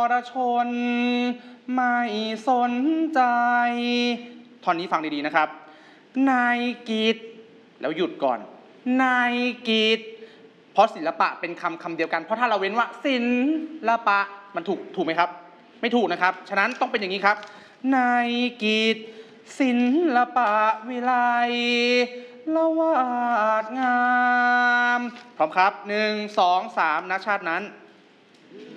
รชนไม่สนใจท่อนนี้ฟังดีๆนะครับนายกิจแล้วหยุดก่อนนายกิจเพราะศิลปะเป็นคำเดียวกันเพราะถ้าเราเว้นว่าศิลปะมันถูกไหมครับไม่ถูกนะครับฉะนั้นต้องเป็นอย่างนี้ครับนายกิจศิลปะวิไลละวาดงามพร้อมครับ1 2 3ณชาตินั้น